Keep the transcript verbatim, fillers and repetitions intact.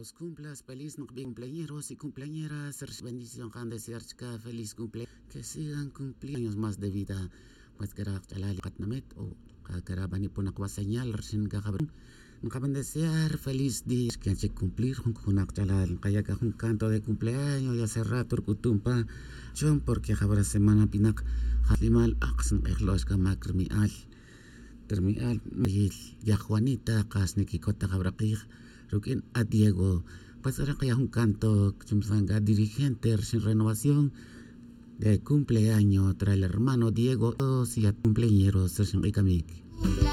los cumplas feliz, no cumpleañeros y cumpleañeras, bendición can desear que feliz cumple, que sigan cumpleaños más de vida, pues que chalali katnamet o karabani pun akwa señal rsin gakaban nakaban desear feliz día que han cumplir con kunak chalal kaya ka un canto de cumpleaños y hace rato kutumpa chon porque habra semana pinak halimal aqsan ikhlos ka makrmial termial ya Juanita kasniki kota kabraqih rukin a Diego pues ahora que un canto chumsanga dirigente sin renovación de cumpleaños trae el hermano Diego todos y a cumpleañeros sin